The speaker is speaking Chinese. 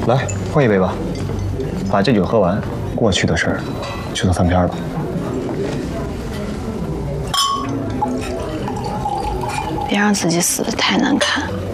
来，换一杯吧。把这酒喝完，过去的事儿就算翻篇了。 别让自己死得太难看。